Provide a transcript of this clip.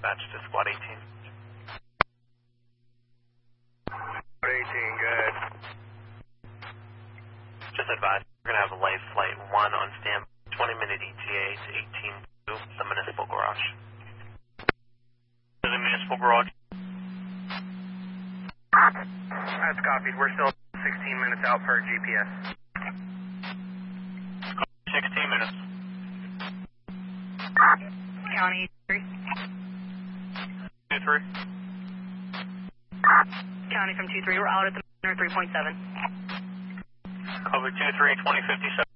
Batch to squad 18. Squad 18, good. Just advised, we're going to have a light flight 1 on standby, 20-minute ETA to 18 to the municipal garage. To the municipal garage. That's copied. We're still 16 minutes out per GPS. 16 minutes. County 3. 2-3. County from 2-3. We're out at the 3.7. Cover 2-3, 2057.